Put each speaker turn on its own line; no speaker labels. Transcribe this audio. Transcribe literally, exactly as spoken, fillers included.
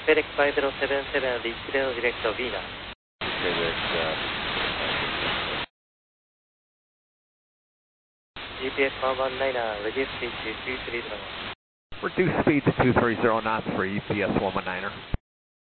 FedEx five zero seven seven, reach Kilo direct to Vienna.
Okay, that's, uh,
G P S one one niner, reduce speed to two three zero.
Reduce speed to two three zero knots for U P S one one niner.